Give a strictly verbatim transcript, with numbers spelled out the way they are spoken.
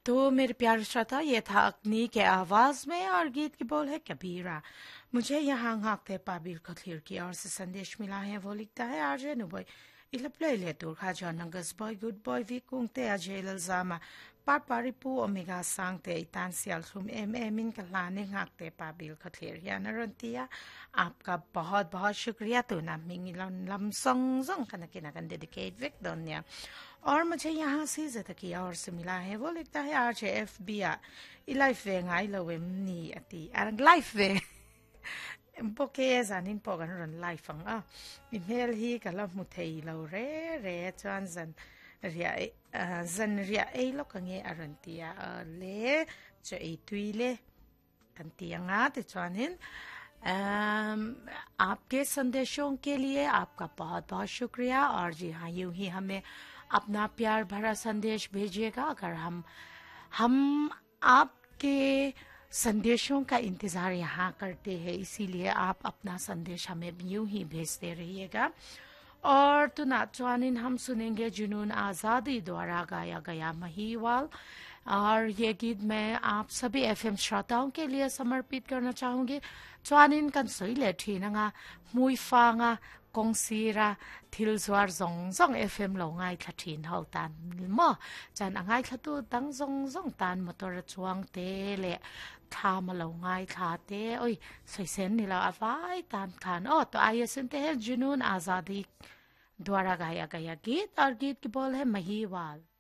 तो मेरे प्यारे श्रोता, ये था अग्नि के आवाज में और गीत की बोल है कबीरा। मुझे यहाँ ꯉꯥꯛꯇꯦ पाबिल खथीर की ओर से संदेश मिला है। वो लिखता है, आरजे नुबोय इलप्ले ले दूर खाजा नंगस boy good boy we कुंगते अजेल Jama पाट पारिपू ओमेगा सांगते इतान सियाल सुम एम एम इन कलाने ङाकते पाबिल खथीर या नरंतिया। आपका बहुत बहुत शुक्रिया। तो ना मिंग लम संग संग कन के ना डेडिकेट विक दोन्या। और मुझे यहाँ से ज़्यादा की और से मिला है। वो लिखता है, आर जे एफ बी आ इलाइफ वे ङाई लवे नी अति अरंग लाइफ वे पोके जानिन पोगन रन लाइफ अंग आ इमेल ही कला मुथई लो रे रे चान जन रिया जन रिया ए लो कंगे अरंतिया ले जो ए तुइले कंतियांगा ते चानिन। आपके संदेशों के लिए आपका बहुत बहुत शुक्रिया। और जी हाँ, यूं ही हमें अपना प्यार भरा संदेश भेजिएगा। अगर हम हम आपके संदेशों का इंतज़ार यहाँ करते हैं, इसीलिए आप अपना संदेश हमें यूं ही भेजते रहिएगा। और तो नाचवानिन हम सुनेंगे जुनून आज़ादी द्वारा गाया गया महिवाल। और ये गीत मैं आप सभी एफएम श्रोताओं के लिए समर्पित करना चाहूँगी। चवानिन कंसोइले ठीनंगा मुइफांगा कोंसीरा थिलज्वार जोंग जोंग एफएम लो ngai thla thin ho tan mo chan angai thatu tang zong zong tan motor chuang te le tha ma lo ngai tha te oi soisen ni la avai tan khan o तो आइए सुनते हैं जुनून आजादी द्वारा गाया गया गीत। और गीत की बोल है महिवाल।